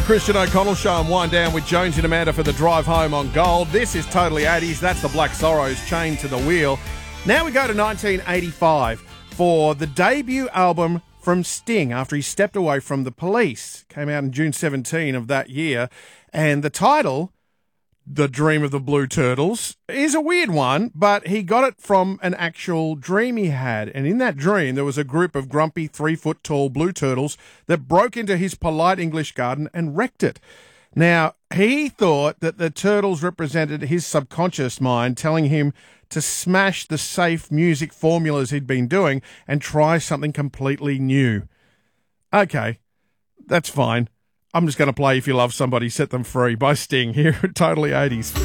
Christian O'Connell Show and wind down with Jones and Amanda for the drive home on Gold. This is totally 80s. That's the Black Sorrows, Chained to the Wheel. Now we go to 1985 for the debut album from Sting after he stepped away from the Police. Came out on June 17 of that year. And the title, The Dream of the Blue Turtles, is a weird one, but he got it from an actual dream he had. And in that dream, there was a group of grumpy 3-foot-tall blue turtles that broke into his polite English garden and wrecked it. Now, he thought that the turtles represented his subconscious mind telling him to smash the safe music formulas he'd been doing and try something completely new. Okay, that's fine. I'm just going to play If You Love Somebody, Set Them Free by Sting here at Totally 80s.